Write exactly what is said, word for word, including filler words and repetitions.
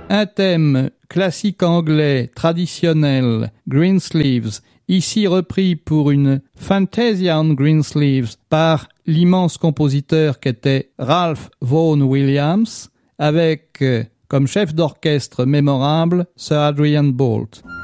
Un thème classique anglais traditionnel, Greensleeves, ici repris pour une Fantasia on Greensleeves par l'immense compositeur qu'était Ralph Vaughan Williams, avec euh, comme chef d'orchestre mémorable Sir Adrian Boult.